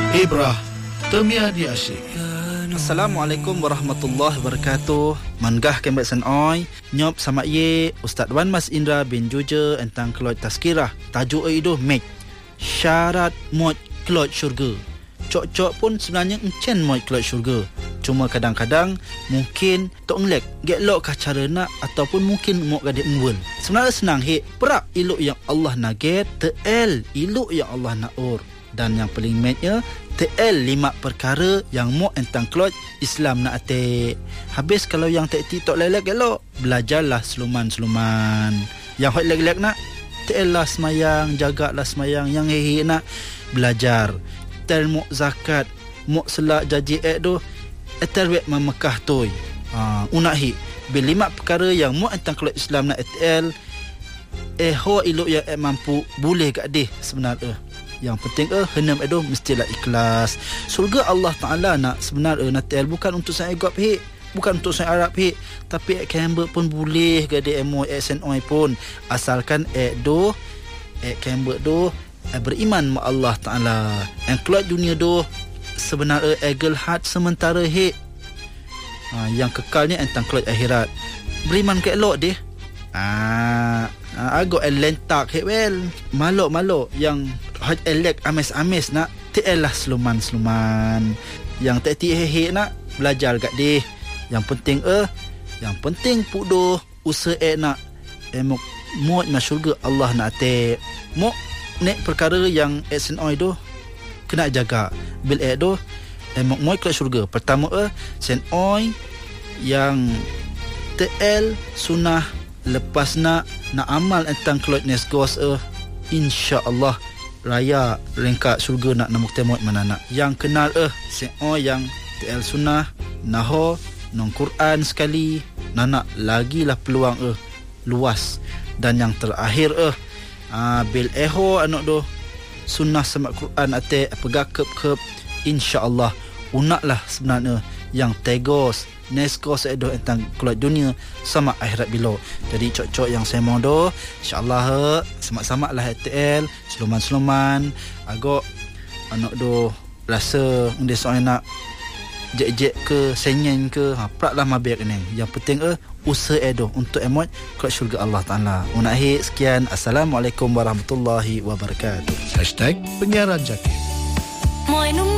Ibrah Temia di Asyik. Assalamualaikum warahmatullahi wabarakatuh. Manggah kembali senoi nyop sama ye Ustaz Wan Mas Indra bin Juja tentang keluar tazkirah. Tajuk itu mek syarat moy keluar syurga. Cok-cok pun sebenarnya encen moy keluar syurga. Cuma kadang-kadang mungkin tok ngelek gelok kah cara nak ataupun mungkin mok gadik ngul. Sebenarnya senang perak iluk yang Allah naget, te'el iluk yang Allah naur. Dan yang paling matnya TL 5 perkara yang mau tentang keluar Islam nak atik. Habis kalau yang tak tok lelek elok, belajarlah seluman-seluman. Yang hot lelek nak TL lah semayang, jagalah semayang. Yang hehe nak belajar TL mau zakat, mau selak jaji tu etel wek memekah toy. Unak bil 5 perkara yang mau tentang keluar Islam nak TL ho ilok yang mampu boleh gak deh sebenarnya. Yang penting henam edoh mestilah ikhlas. Surga Allah Ta'ala nak sebenarnya natal bukan untuk saya gop bukan untuk saya Arab tapi Canberra pun boleh gade MOI SNOI pun asalkan do Canberra do beriman ma Allah Ta'ala. Yang keluar dunia do sebenarnya egal hat sementara yang kekalnya tentang keluar akhirat. Beriman ke elok deh. Agak lentak malok yang haj elek ames-ames nak TL lah seluman-seluman. Yang tak nak belajar kat dia. Yang penting pudoh usaha nak mok mas syurga Allah nak atik. Mok nek perkara yang SNOI tu kena jaga. Bil tu mok moi ke syurga. Pertama SNOI yang TL sunnah lepas nak amal tentang keluar nesgos insya-Allah raya rengkat surga nak namuk temot mana nak. Yang kenal yang TL sunnah naho non Quran sekali nak lagi lah peluang luas. Dan yang terakhir bil anak do sunnah sama Quran ate pegak kep insya-Allah unaklah sebenarnya yang tegos neskos edo tentang keluar dunia sama akhirat bilo. Jadi cok-cok yang saya mau do insya-Allah sama-sama lah TL seluman-seluman agak anak do rasa unde soal nak jek-jek ke senyen ke prak lah mabek ni. Yang penting usaha edo untuk emot keluar syurga Allah Taala. Unahi sekian. Assalamualaikum warahmatullahi wabarakatuh. #penyiaran jati.